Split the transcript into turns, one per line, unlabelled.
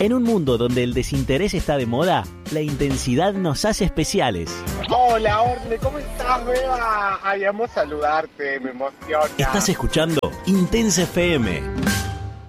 En un mundo donde el desinterés está de moda, la intensidad nos hace especiales.
Hola, Orle, ¿cómo estás, Beba? Ay, amo saludarte, me emociona.
Estás escuchando Intensa FM